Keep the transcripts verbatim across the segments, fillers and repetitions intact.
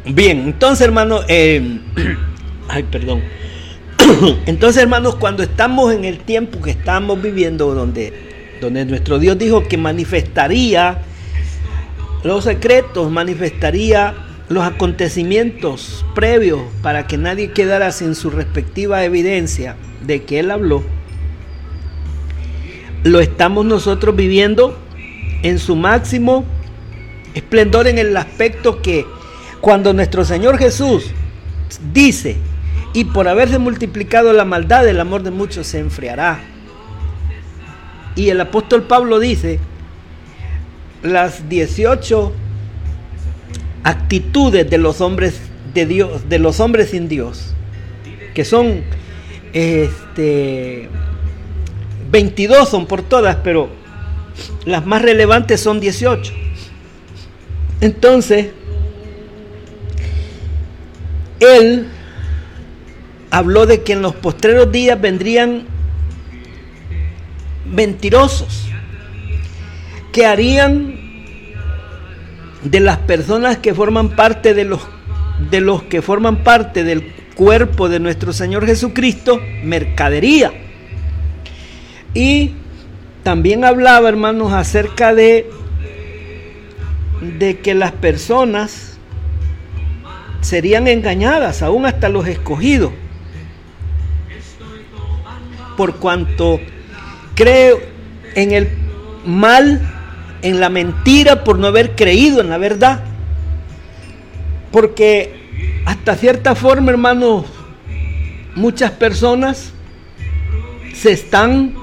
Bien, entonces hermanos, eh, ay, perdón. Entonces hermanos, cuando estamos en el tiempo que estamos viviendo, donde, donde nuestro Dios dijo que manifestaría los secretos, manifestaría los acontecimientos previos para que nadie quedara sin su respectiva evidencia de que Él habló, lo estamos nosotros viviendo en su máximo esplendor, en el aspecto que cuando nuestro Señor Jesús dice: y por haberse multiplicado la maldad, el amor de muchos se enfriará. Y el apóstol Pablo dice las dieciocho actitudes de los hombres de Dios, de los hombres sin Dios, que son este veintidós son por todas, pero las más relevantes son dieciocho. Entonces, él habló de que en los postreros días vendrían mentirosos, que harían de las personas que forman parte de los, de los que forman parte del cuerpo de nuestro Señor Jesucristo mercadería. Y también hablaba, hermanos, acerca de, de que las personas serían engañadas, aún hasta los escogidos, por cuanto creo en el mal, en la mentira, por no haber creído en la verdad. Porque hasta cierta forma, hermanos, muchas personas se están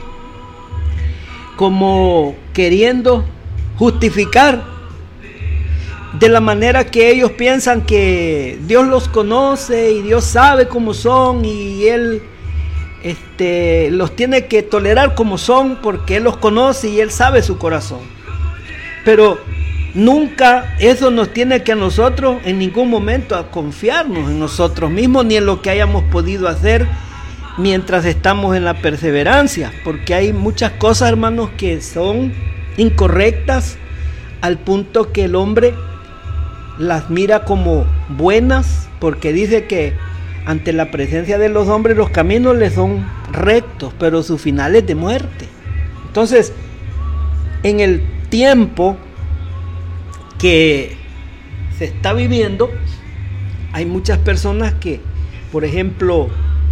como queriendo justificar de la manera que ellos piensan que Dios los conoce y Dios sabe cómo son, y Él este, los tiene que tolerar como son porque Él los conoce y Él sabe su corazón. Pero nunca eso nos tiene que a nosotros en ningún momento a confiarnos en nosotros mismos ni en lo que hayamos podido hacer mientras estamos en la perseverancia, porque hay muchas cosas, hermanos, que son incorrectas al punto que el hombre las mira como buenas, porque dice que ante la presencia de los hombres los caminos les son rectos, pero su final es de muerte. Entonces, en el tiempo que se está viviendo, hay muchas personas que, por ejemplo,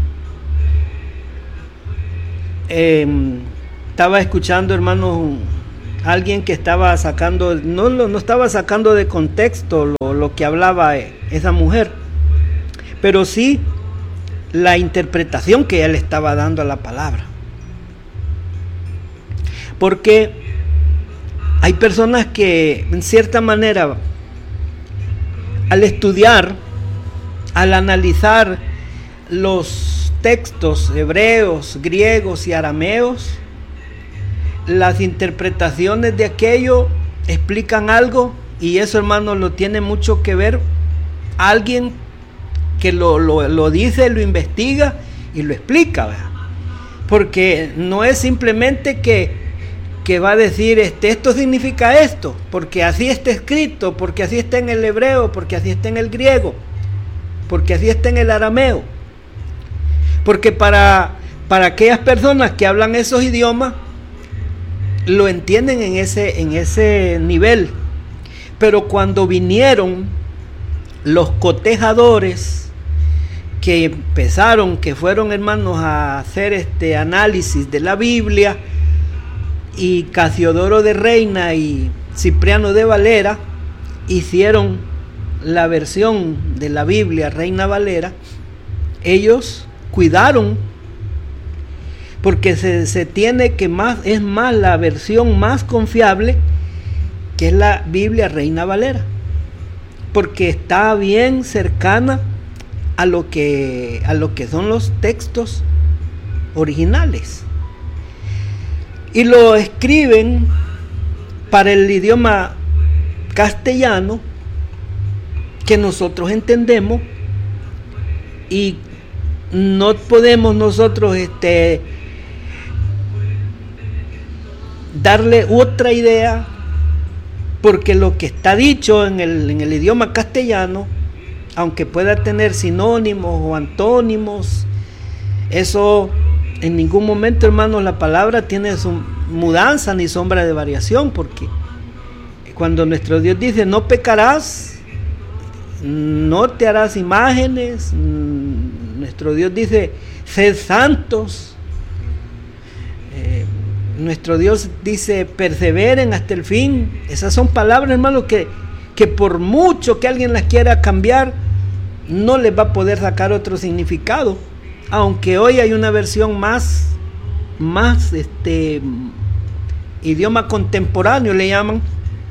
eh, estaba escuchando, hermanos, alguien que estaba sacando, no, no estaba sacando de contexto lo, lo que hablaba esa mujer, pero sí la interpretación que él estaba dando a la palabra. Porque hay personas que, en cierta manera, al estudiar, al analizar los textos hebreos, griegos y arameos, las interpretaciones de aquello explican algo, y eso, hermano, lo tiene mucho que ver alguien que lo, lo, lo dice, lo investiga y lo explica, ¿verdad? Porque no es simplemente que, que va a decir este, esto significa esto, porque así está escrito, porque así está en el hebreo, porque así está en el griego, porque así está en el arameo. Porque para, para aquellas personas que hablan esos idiomas, lo entienden en ese, en ese nivel. Pero cuando vinieron los cotejadores que empezaron, que fueron, hermanos, a hacer este análisis de la Biblia, y Casiodoro de Reina y Cipriano de Valera hicieron la versión de la Biblia Reina Valera, ellos cuidaron, porque se, se tiene que más, es más la versión más confiable, que es la Biblia Reina Valera, porque está bien cercana a lo que, a lo que son los textos originales, y lo escriben para el idioma castellano que nosotros entendemos, y no podemos nosotros este, darle otra idea, porque lo que está dicho en el, en el idioma castellano aunque pueda tener sinónimos o antónimos, eso en ningún momento, hermanos, la palabra tiene su mudanza ni sombra de variación, porque cuando nuestro Dios dice no pecarás, no te harás imágenes, nuestro Dios dice sed santos, eh, nuestro Dios dice perseveren hasta el fin. Esas son palabras, hermanos, que, que por mucho que alguien las quiera cambiar, no les va a poder sacar otro significado. Aunque hoy hay una versión más, más este, idioma contemporáneo le llaman,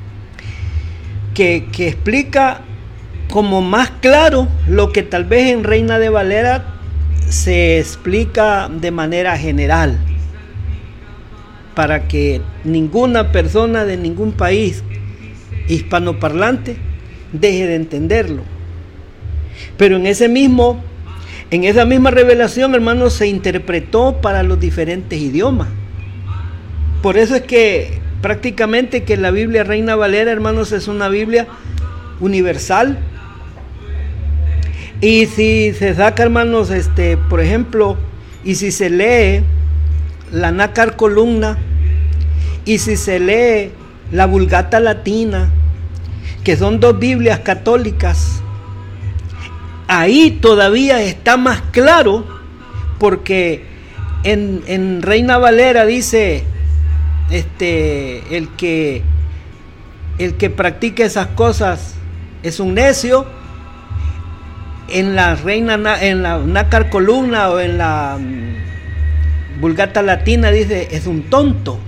que, que explica como más claro lo que tal vez en Reina de Valera se explica de manera general, para que ninguna persona de ningún país hispanoparlante deje de entenderlo. Pero en ese mismo En esa misma revelación, hermanos, se interpretó para los diferentes idiomas. Por eso es que prácticamente que la Biblia Reina Valera, hermanos, es una Biblia universal. Y si se saca, hermanos, este, por ejemplo, y si se lee la Nácar Columna, y si se lee la Vulgata Latina, que son dos Biblias católicas, ahí todavía está más claro, porque en, en Reina Valera dice este, el que el que practique esas cosas es un necio. En la Reina, en la Nácar Columna o en la um, Vulgata Latina dice es un tonto.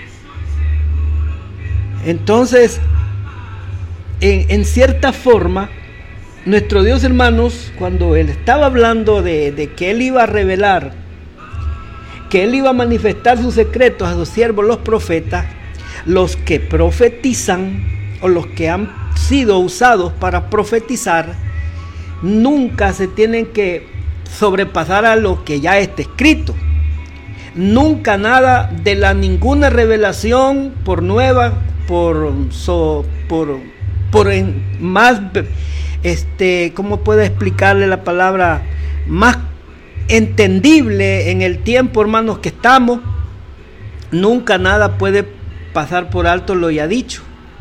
Entonces, en, en cierta forma, nuestro Dios, hermanos, cuando Él estaba hablando de, de que Él iba a revelar, que Él iba a manifestar sus secretos a sus siervos los profetas, los que profetizan o los que han sido usados para profetizar, nunca se tienen que sobrepasar a lo que ya está escrito. Nunca nada de la ninguna revelación por nueva, por, so, por, por en, más... Este, ¿cómo puedo explicarle la palabra más entendible en el tiempo, hermanos, que estamos? Nunca nada puede pasar por alto lo ya dicho,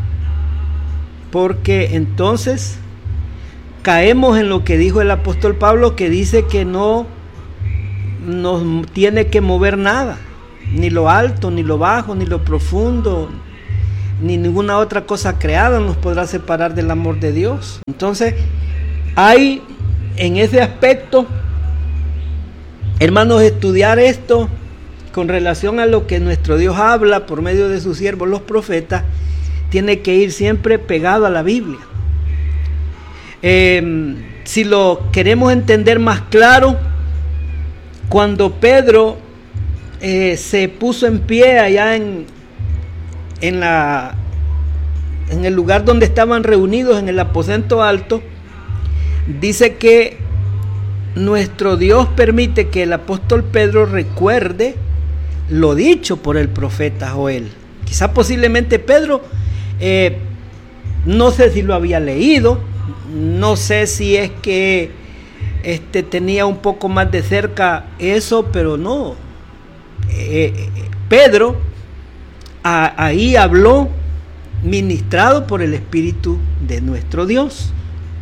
porque entonces caemos en lo que dijo el apóstol Pablo, que dice que no nos tiene que mover nada, ni lo alto, ni lo bajo, ni lo profundo, ni ninguna otra cosa creada nos podrá separar del amor de Dios. Entonces, hay en ese aspecto, hermanos, estudiar esto con relación a lo que nuestro Dios habla por medio de sus siervos, los profetas, tiene que ir siempre pegado a la Biblia. Eh, si lo queremos entender más claro, cuando Pedro eh, se puso en pie allá en En, la, en el lugar donde estaban reunidos, en el aposento alto, dice que nuestro Dios permite que el apóstol Pedro recuerde lo dicho por el profeta Joel. Quizá posiblemente Pedro, eh, no sé si lo había leído, no sé si es que este, tenía un poco más de cerca eso, pero no. Eh, Pedro ahí habló ministrado por el Espíritu de nuestro Dios.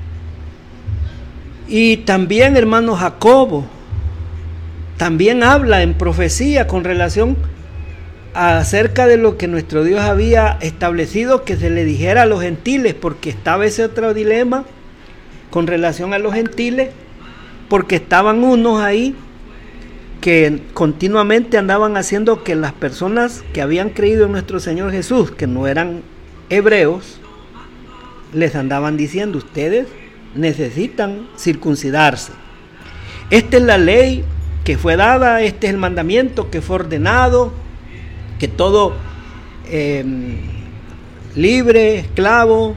Y también, hermano, Jacobo también habla en profecía con relación acerca de lo que nuestro Dios había establecido que se le dijera a los gentiles, porque estaba ese otro dilema con relación a los gentiles, porque estaban unos ahí que continuamente andaban haciendo que las personas que habían creído en nuestro Señor Jesús, que no eran hebreos, les andaban diciendo: ustedes necesitan circuncidarse. Esta es la ley que fue dada, este es el mandamiento que fue ordenado, que todo eh, libre, esclavo,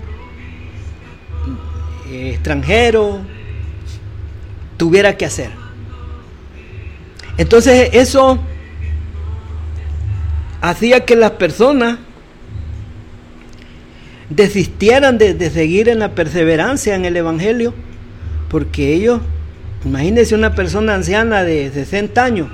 eh, extranjero, tuviera que hacer. Entonces eso hacía que las personas desistieran de, de seguir en la perseverancia en el Evangelio, porque ellos, imagínense una persona anciana de sesenta años,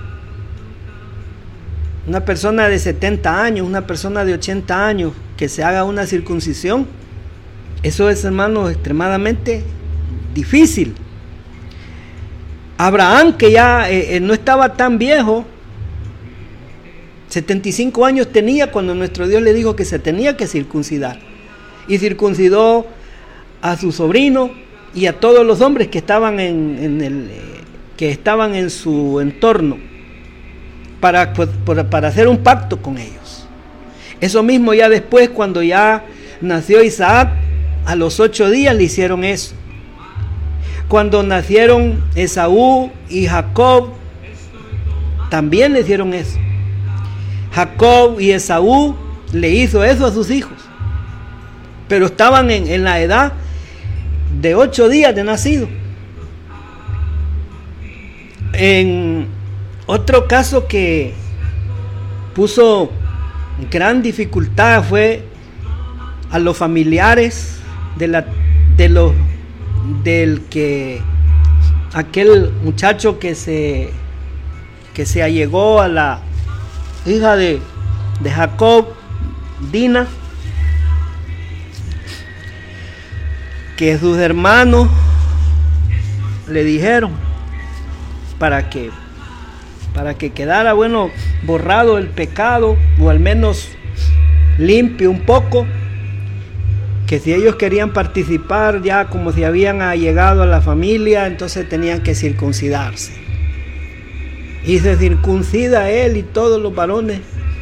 una persona de setenta años, una persona de ochenta años, que se haga una circuncisión, eso es, hermanos, extremadamente difícil. Abraham, que ya eh, no estaba tan viejo, setenta y cinco años tenía cuando nuestro Dios le dijo que se tenía que circuncidar, y circuncidó a su sobrino y a todos los hombres que estaban en, en el eh, que estaban en su entorno, para, pues, para, para hacer un pacto con ellos. Eso mismo ya después, cuando ya nació Isaac, a los ocho días le hicieron eso. Cuando nacieron Esaú y Jacob, también le hicieron eso. Jacob y Esaú le hizo eso a sus hijos, pero estaban en, en la edad de ocho días de nacido. En otro caso que puso gran dificultad fue a los familiares de la, de los, del que aquel muchacho que se, que se allegó a la hija de, de Jacob, Dina, que sus hermanos le dijeron para que para que quedara, bueno, borrado el pecado, o al menos limpio un poco, que si ellos querían participar ya como si habían allegado a la familia, entonces tenían que circuncidarse. Y se circuncida él y todos los varones.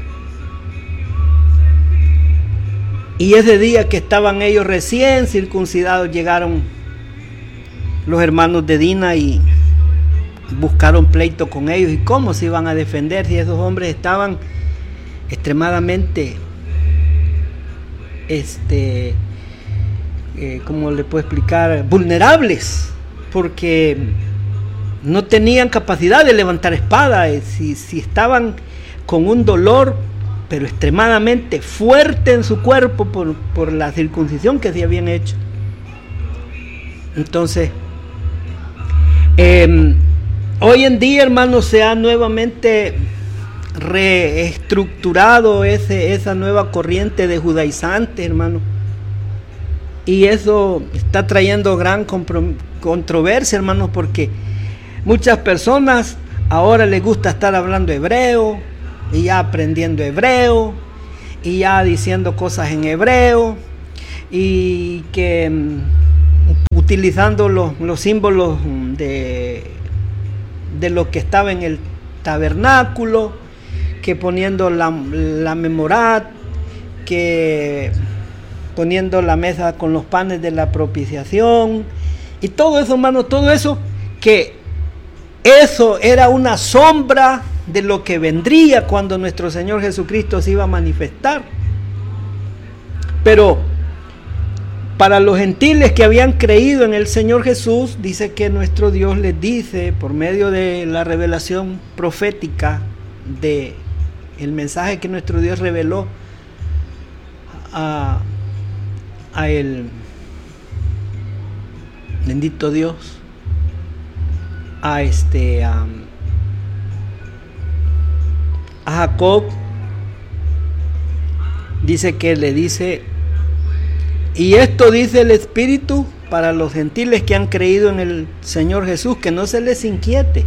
Y ese día que estaban ellos recién circuncidados, llegaron los hermanos de Dina y buscaron pleito con ellos. ¿Y cómo se iban a defender si esos hombres estaban extremadamente, este, eh, ¿cómo le puedo explicar? Vulnerables, porque no tenían capacidad de levantar espada. Si, si estaban con un dolor, pero extremadamente fuerte en su cuerpo por, por la circuncisión que se habían hecho. Entonces, eh, hoy en día, hermanos, se ha nuevamente reestructurado ese, esa nueva corriente de judaizantes, hermano. Y eso está trayendo gran controversia, hermanos, porque muchas personas ahora les gusta estar hablando hebreo, y ya aprendiendo hebreo, y ya diciendo cosas en hebreo, y que um, utilizando los, los símbolos de, de lo que estaba en el tabernáculo, que poniendo la, la memorat, que poniendo la mesa con los panes de la propiciación, y todo eso, hermano, todo eso, que eso era una sombra de lo que vendría cuando nuestro Señor Jesucristo se iba a manifestar. Pero para los gentiles que habían creído en el Señor Jesús, dice que nuestro Dios les dice, por medio de la revelación profética, de el mensaje que nuestro Dios reveló a, a el bendito Dios, a este a, a Jacob, dice que le dice: y esto dice el Espíritu para los gentiles que han creído en el Señor Jesús, que no se les inquiete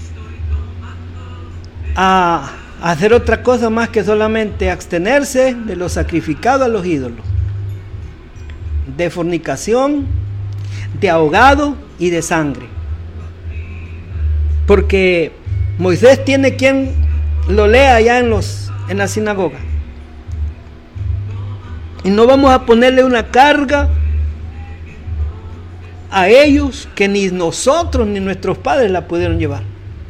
a hacer otra cosa más que solamente abstenerse de lo sacrificado a los ídolos, de fornicación, de ahogado y de sangre. Porque Moisés tiene quien lo lea allá en, los, en la sinagoga. Y no vamos a ponerle una carga a ellos que ni nosotros ni nuestros padres la pudieron llevar.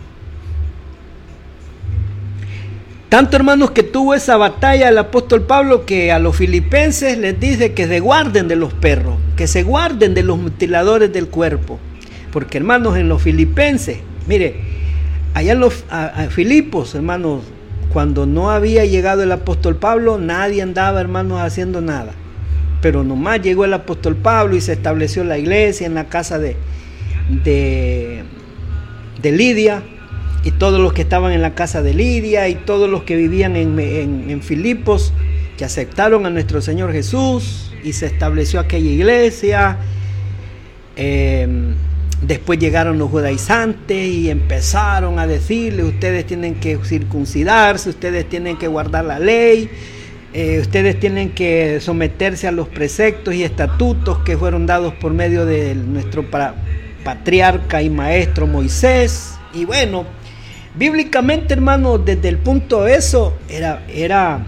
Tanto, hermanos, que tuvo esa batalla el apóstol Pablo, que a los filipenses les dice que se guarden de los perros, que se guarden de los mutiladores del cuerpo. Porque, hermanos, en los filipenses, mire, allá en los a, a Filipos, hermanos, cuando no había llegado el apóstol Pablo, nadie andaba, hermanos, haciendo nada. Pero nomás llegó el apóstol Pablo y se estableció la iglesia en la casa de, de, de Lidia, y todos los que estaban en la casa de Lidia, y todos los que vivían en, en, en Filipos, que aceptaron a nuestro Señor Jesús, y se estableció aquella iglesia. Eh, después llegaron los judaizantes y empezaron a decirle: ustedes tienen que circuncidarse, ustedes tienen que guardar la ley, eh, ustedes tienen que someterse a los preceptos y estatutos que fueron dados por medio de nuestro patriarca y maestro Moisés. Y bueno, bíblicamente, hermano, desde el punto de eso, era, era,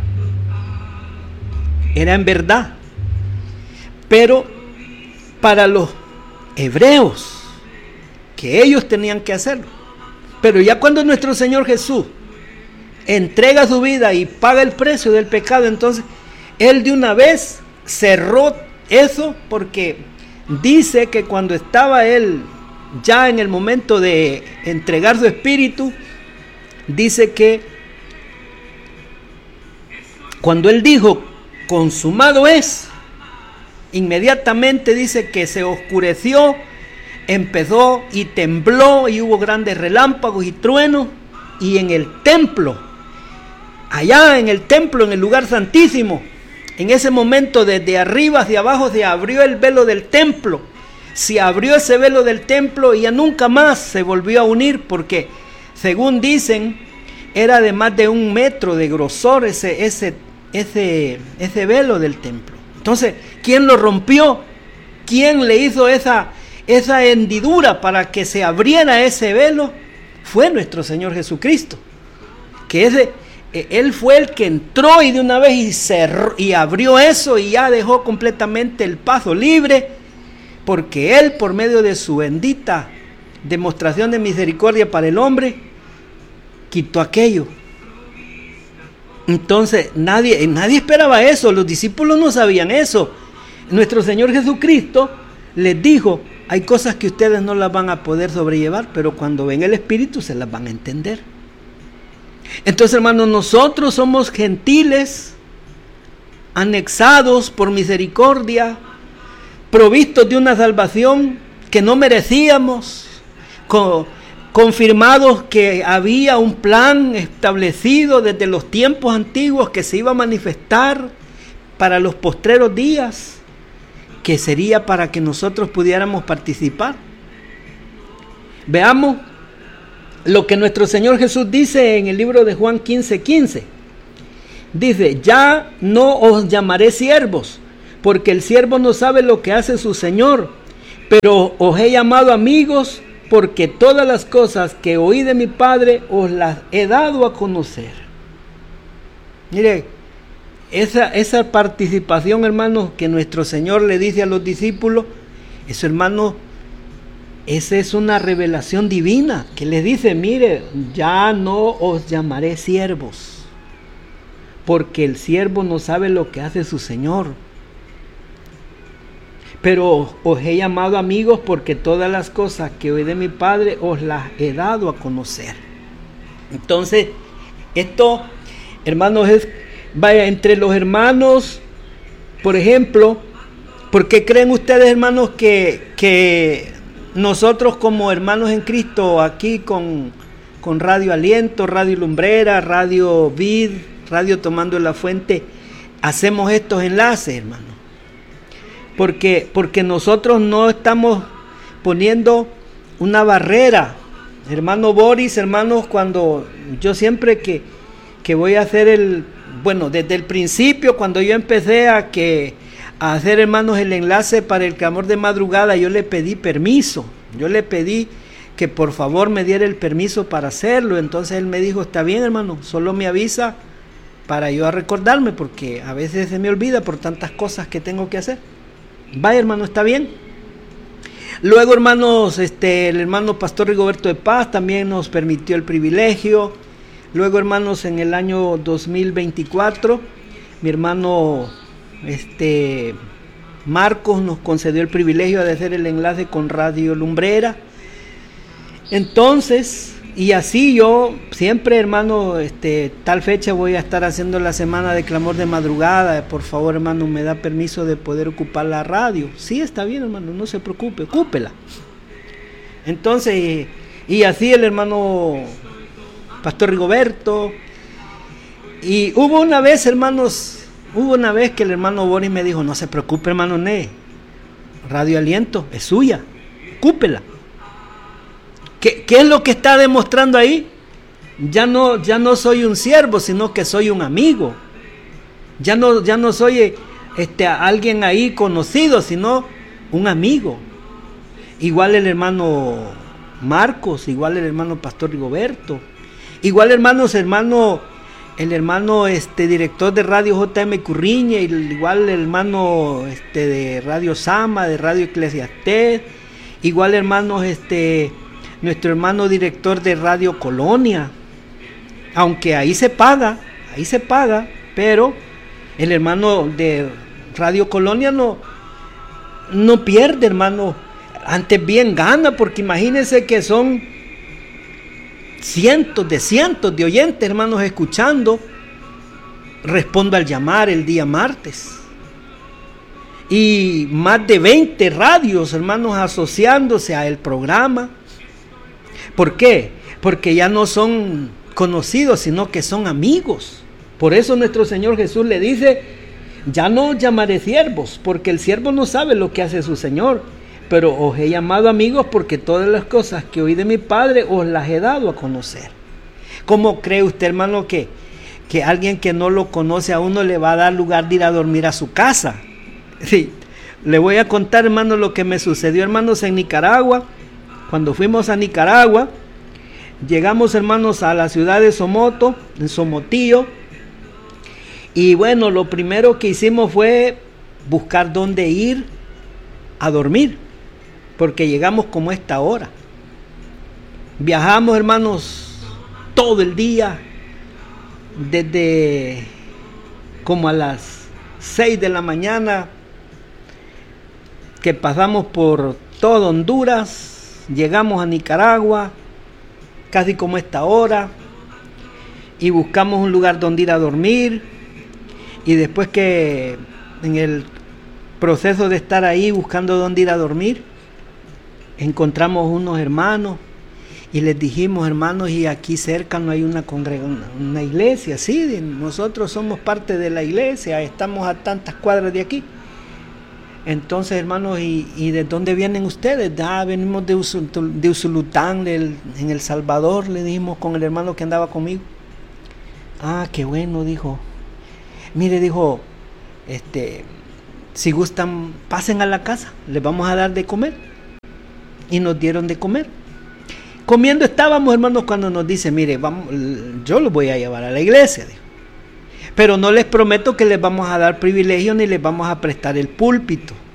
era en verdad. Pero para los hebreos, que ellos tenían que hacerlo. Pero ya cuando nuestro Señor Jesús entrega su vida y paga el precio del pecado, entonces Él de una vez cerró eso, porque dice que cuando estaba Él ya en el momento de entregar su espíritu, dice que cuando Él dijo: consumado es, inmediatamente dice que se oscureció, empezó y tembló, y hubo grandes relámpagos y truenos, y en el templo, allá en el templo, en el lugar santísimo, en ese momento desde arriba hacia abajo se abrió el velo del templo. Se abrió ese velo del templo y ya nunca más se volvió a unir, porque según dicen era de más de un metro de grosor ese, ese, ese, ese velo del templo. Entonces, ¿quién lo rompió? ¿Quién le hizo esa, esa hendidura para que se abriera ese velo? Fue nuestro Señor Jesucristo, que ese, Él fue el que entró y de una vez y, cerró, y abrió eso, y ya dejó completamente el paso libre, porque Él, por medio de su bendita demostración de misericordia para el hombre, quitó aquello. Entonces nadie, nadie esperaba eso, los discípulos no sabían eso. Nuestro Señor Jesucristo les dijo: hay cosas que ustedes no las van a poder sobrellevar, pero cuando ven el Espíritu se las van a entender. Entonces, hermanos, nosotros somos gentiles, anexados por misericordia, provistos de una salvación que no merecíamos, con, confirmados que había un plan establecido desde los tiempos antiguos que se iba a manifestar para los postreros días, que sería para que nosotros pudiéramos participar. Veamos lo que nuestro Señor Jesús dice en el libro de Juan quince quince. Dice: ya no os llamaré siervos, porque el siervo no sabe lo que hace su Señor, pero os he llamado amigos, porque todas las cosas que oí de mi Padre os las he dado a conocer. Mire, esa, esa participación, hermanos, que nuestro Señor le dice a los discípulos, eso, hermanos, esa es una revelación divina, que les dice: mire, ya no os llamaré siervos, porque el siervo no sabe lo que hace su Señor, pero os he llamado amigos, porque todas las cosas que oí de mi Padre os las he dado a conocer. Entonces, esto, hermanos, es, vaya, entre los hermanos, por ejemplo, ¿por qué creen ustedes, hermanos, que, que nosotros como hermanos en Cristo, aquí con, con Radio Aliento, Radio Lumbrera, Radio Vid, Radio Tomando la Fuente, hacemos estos enlaces, hermanos? Porque, porque nosotros no estamos poniendo una barrera. Hermano Boris, hermanos, cuando yo siempre que, que voy a hacer el, bueno, desde el principio, cuando yo empecé a, que, a hacer, hermanos, el enlace para el clamor de madrugada, yo le pedí permiso. Yo le pedí que por favor me diera el permiso para hacerlo. Entonces él me dijo: está bien, hermano, solo me avisa para yo a recordarme, porque a veces se me olvida por tantas cosas que tengo que hacer. Vaya, hermano, está bien. Luego, hermanos, este, el hermano Pastor Rigoberto de Paz también nos permitió el privilegio. Luego, hermanos, en el año dos mil veinticuatro, mi hermano este, Marcos nos concedió el privilegio de hacer el enlace con Radio Lumbrera. Entonces, y así yo siempre, hermano, este, tal fecha voy a estar haciendo la semana de clamor de madrugada. Por favor, hermano, me da permiso de poder ocupar la radio. Sí, está bien, hermano, no se preocupe, ocúpela. Entonces, y, y así el hermano Pastor Rigoberto. Y hubo una vez, hermanos, hubo una vez que el hermano Boris me dijo, no se preocupe, hermano Ne, Radio Aliento es suya, ocúpela. ¿Qué, ¿Qué es lo que está demostrando ahí? Ya no, ya no soy un siervo, sino que soy un amigo. Ya no, ya no soy este, alguien ahí conocido, sino un amigo. Igual el hermano Marcos, igual el hermano Pastor Rigoberto, igual hermanos, hermano, el hermano este, director de Radio J M Curriña, igual el hermano este, de Radio Sama, de Radio Eclesiastés, igual hermanos, este, nuestro hermano director de Radio Colonia, aunque ahí se paga, ahí se paga, pero el hermano de Radio Colonia no, no pierde, hermano, antes bien gana, porque imagínense que son cientos de cientos de oyentes, hermanos, escuchando Respondo al Llamar el día martes, y más de veinte radios, hermanos, asociándose a el programa. ¿Por qué? Porque ya no son conocidos, sino que son amigos. Por eso nuestro Señor Jesús le dice, ya no os llamaré siervos, porque el siervo no sabe lo que hace su Señor, pero os he llamado amigos, porque todas las cosas que oí de mi Padre os las he dado a conocer. ¿Cómo cree usted, hermano, que, que alguien que no lo conoce a uno le va a dar lugar de ir a dormir a su casa? Sí, le voy a contar, hermano, lo que me sucedió, hermanos, en Nicaragua. Cuando fuimos a Nicaragua, llegamos, hermanos, a la ciudad de Somoto, en Somotillo, y bueno, lo primero que hicimos fue buscar dónde ir a dormir, porque llegamos como a esta hora. Viajamos, hermanos, todo el día, desde como a las seis de la mañana, que pasamos por todo Honduras, llegamos a Nicaragua, casi como a esta hora, y buscamos un lugar donde ir a dormir, y después que en el proceso de estar ahí buscando dónde ir a dormir, encontramos unos hermanos y les dijimos, hermanos, y aquí cerca no hay una congregación, una iglesia. Sí, nosotros somos parte de la iglesia, estamos a tantas cuadras de aquí. Entonces, hermanos, ¿y, y de dónde vienen ustedes? Ah, venimos de, Usul, de Usulután, del, en El Salvador, le dijimos con el hermano que andaba conmigo. Ah, qué bueno, dijo. Mire, dijo, este, si gustan, pasen a la casa, les vamos a dar de comer. Y nos dieron de comer. Comiendo estábamos, hermanos, cuando nos dice, mire, vamos, yo los voy a llevar a la iglesia, dijo. Pero no les prometo que les vamos a dar privilegio ni les vamos a prestar el púlpito.